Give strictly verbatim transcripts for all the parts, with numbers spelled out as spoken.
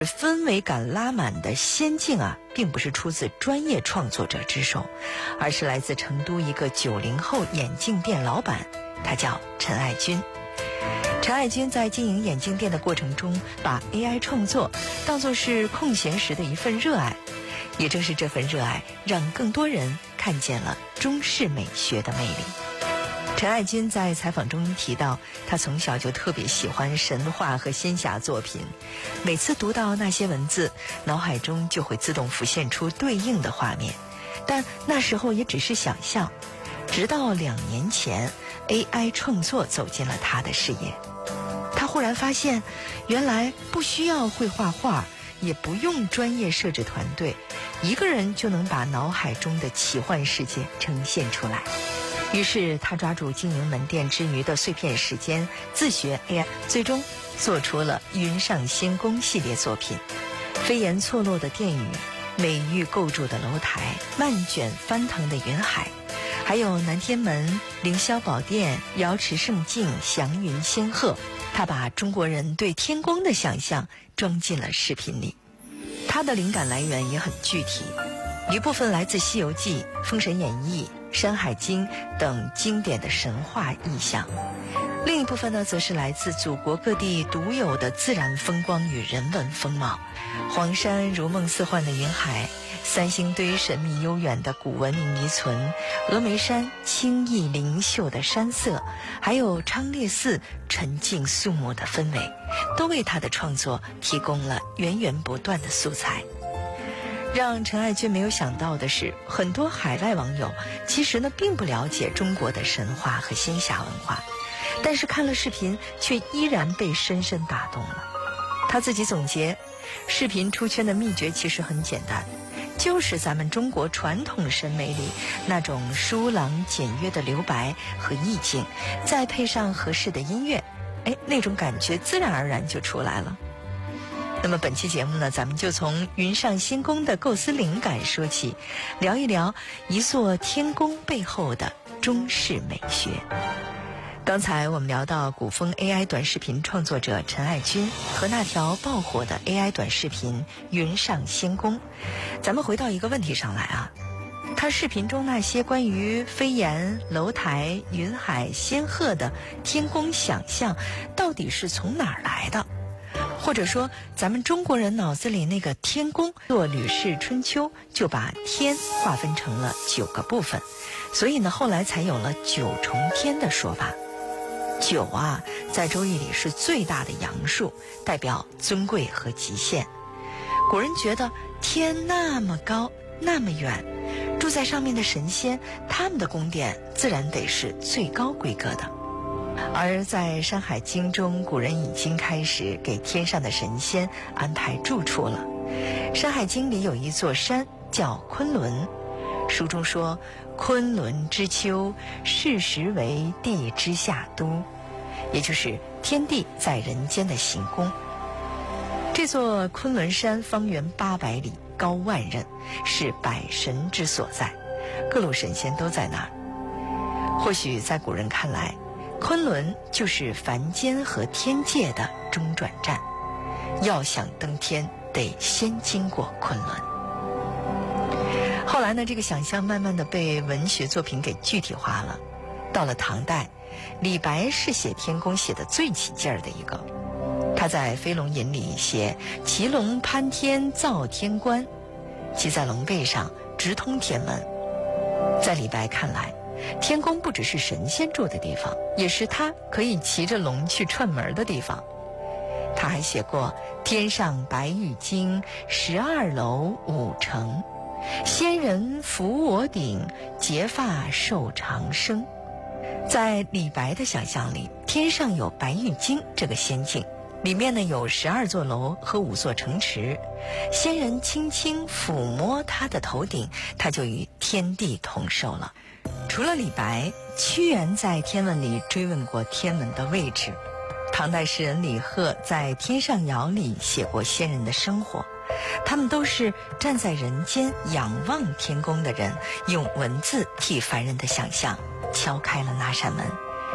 氛围感拉满的仙境啊，并不是出自专业创作者之手，而是来自成都一个九零后眼镜店老板，他叫陈爱军。陈爱军在经营眼镜店的过程中，把 A I 创作当作是空闲时的一份热爱，也正是这份热爱，让更多人看见了中式美学的魅力。陈爱军在采访中提到，他从小就特别喜欢神话和仙侠作品，每次读到那些文字，脑海中就会自动浮现出对应的画面，但那时候也只是想象。直到两年前 A I 创作走进了他的视野，他忽然发现，原来不需要会画画，也不用专业摄制团队，一个人就能把脑海中的奇幻世界呈现出来。于是他抓住经营门店之余的碎片时间，自学 A I， 最终做出了云上仙宫系列作品。飞檐错落的殿宇，美玉构筑的楼台，漫卷翻腾的云海，还有南天门、凌霄宝殿、瑶池圣境、祥云仙鹤，他把中国人对天宫的想象装进了视频里。他的灵感来源也很具体，一部分来自《西游记》、《封神演义》、《山海经》等经典的神话意象，另一部分呢，则是来自祖国各地独有的自然风光与人文风貌。黄山如梦似幻的云海，三星堆神秘悠远的古文明遗存，峨眉山清逸灵秀的山色，还有昌烈寺沉静肃穆的氛围，都为他的创作提供了源源不断的素材。让陈爱军没有想到的是，很多海外网友其实呢并不了解中国的神话和仙侠文化，但是看了视频却依然被深深打动了。他自己总结，视频出圈的秘诀其实很简单，就是咱们中国传统审美里那种疏朗简约的留白和意境，再配上合适的音乐，哎，那种感觉自然而然就出来了。那么本期节目呢，咱们就从云上仙宫的构思灵感说起，聊一聊一座天宫背后的中式美学。刚才我们聊到古风 A I 短视频创作者陈爱军和那条爆火的 A I 短视频云上仙宫，咱们回到一个问题上来啊，他视频中那些关于飞檐、楼台、云海、仙鹤的天宫想象，到底是从哪儿来的？或者说，咱们中国人脑子里那个天宫，做《吕氏春秋》就把天划分成了九个部分，所以呢，后来才有了九重天的说法。九啊，在周易里是最大的阳数，代表尊贵和极限。古人觉得天那么高，那么远，住在上面的神仙，他们的宫殿自然得是最高规格的。而在《山海经》中，古人已经开始给天上的神仙安排住处了。《山海经》里有一座山叫昆仑，书中说，昆仑之丘，是时为地之下都，也就是天地在人间的行宫。这座昆仑山方圆八百里，高万仞，是百神之所在，各路神仙都在那儿。或许在古人看来，昆仑就是凡间和天界的中转站，要想登天，得先经过昆仑。后来呢，这个想象慢慢的被文学作品给具体化了。到了唐代，李白是写天宫写的最起劲儿的一个。他在《飞龙吟》里写骑龙攀天造天关，骑在龙背上直通天门。在李白看来，天宫不只是神仙住的地方，也是他可以骑着龙去串门的地方。他还写过天上白玉京，十二楼五城，仙人扶我顶，结发受长生。在李白的想象里，天上有白玉京这个仙境，里面呢有十二座楼和五座城池，仙人轻轻抚摸他的头顶，他就与天地同寿了。除了李白，屈原在《天问》里追问过天门的位置。唐代诗人李贺在《天上谣》里写过仙人的生活，他们都是站在人间仰望天宫的人，用文字替凡人的想象敲开了那扇门。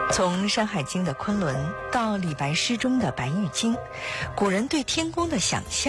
从《山海经》的昆仑到李白诗中的白玉京，古人对天宫的想象